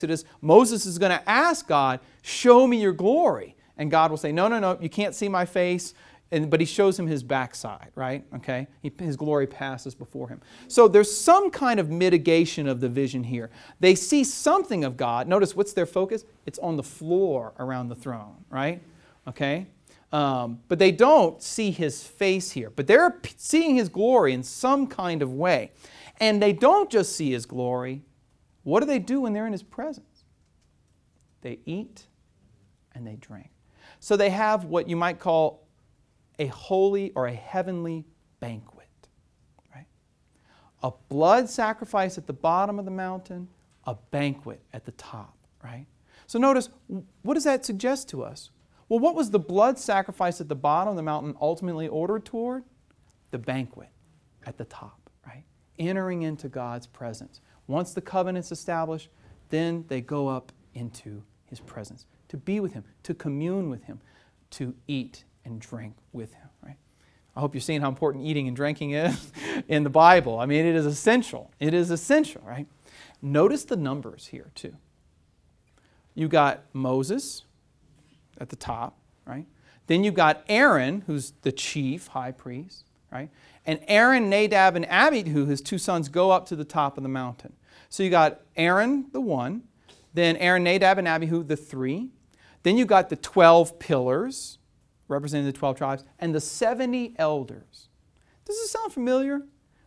Exodus, Moses is going to ask God, show me your glory. And God will say, no, no, no, you can't see my face. But he shows him his backside, right? Okay? His glory passes before him. So there's some kind of mitigation of the vision here. They see something of God. Notice, what's their focus? It's on the floor around the throne, right? Okay? But they don't see his face here. But they're seeing his glory in some kind of way. And they don't just see his glory. What do they do when they're in his presence? They eat and they drink. So they have what you might call a holy or a heavenly banquet. Right? A blood sacrifice at the bottom of the mountain, a banquet at the top. Right? So notice, what does that suggest to us? Well, what was the blood sacrifice at the bottom of the mountain ultimately ordered toward? The banquet at the top. Right? Entering into God's presence. Once the covenant's established, then they go up into his presence to be with him, to commune with him, to eat and drink with him. Right? I hope you're seeing how important eating and drinking is in the Bible. I mean, it is essential. It is essential, right? Notice the numbers here too. You got Moses at the top, right? Then you got Aaron, who's the chief high priest, right? And Aaron, Nadab, and Abihu, his two sons, go up to the top of the mountain. So you got Aaron, the one, then Aaron, Nadab, and Abihu, the three. Then you got the 12 pillars, representing the 12 tribes, and the 70 elders. Does this sound familiar?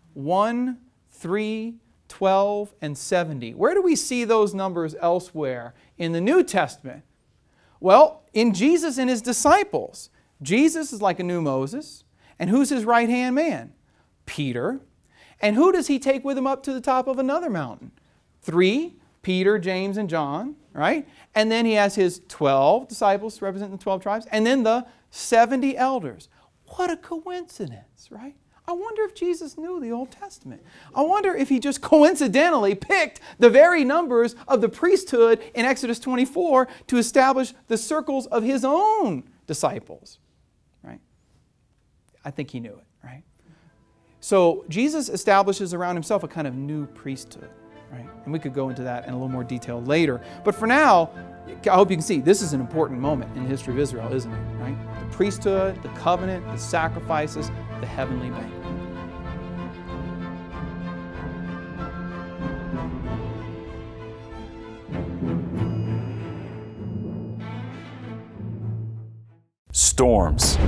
1, 3, 12, and 70. Where do we see those numbers elsewhere in the New Testament? Well, in Jesus and his disciples. Jesus is like a new Moses. And who's his right-hand man? Peter. And who does he take with him up to the top of another mountain? 3, Peter, James, and John, right? And then he has his 12 disciples representing the 12 tribes, and then the 70 elders. What a coincidence, right? I wonder if Jesus knew the Old Testament. I wonder if he just coincidentally picked the very numbers of the priesthood in Exodus 24 to establish the circles of his own disciples, right? I think he knew it, right? So Jesus establishes around himself a kind of new priesthood, right? And we could go into that in a little more detail later. But for now, I hope you can see this is an important moment in the history of Israel, isn't it? Right? The priesthood, the covenant, the sacrifices, the heavenly banquet. Storms.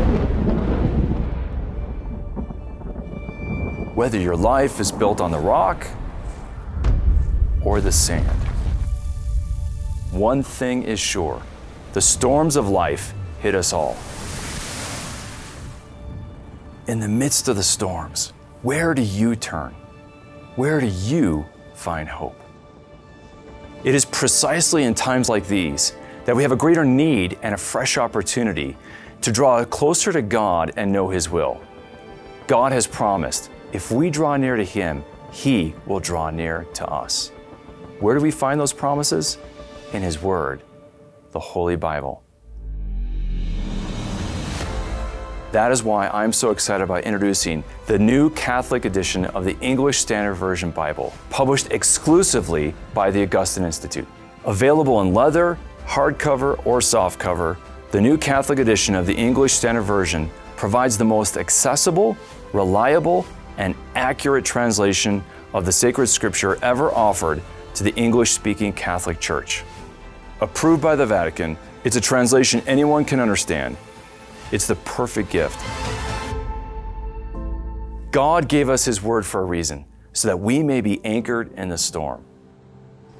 Whether your life is built on the rock or the sand, one thing is sure: the storms of life hit us all. In the midst of the storms, where do you turn? Where do you find hope? It is precisely in times like these that we have a greater need and a fresh opportunity to draw closer to God and know His will. God has promised, if we draw near to Him, He will draw near to us. Where do we find those promises? In His Word, the Holy Bible. That is why I'm so excited about introducing the new Catholic edition of the English Standard Version Bible, published exclusively by the Augustine Institute. Available in leather, hardcover, or softcover, the new Catholic edition of the English Standard Version provides the most accessible, reliable, and accurate translation of the sacred scripture ever offered to the English-speaking Catholic Church. Approved by the Vatican, it's a translation anyone can understand. It's the perfect gift. God gave us His Word for a reason, so that we may be anchored in the storm.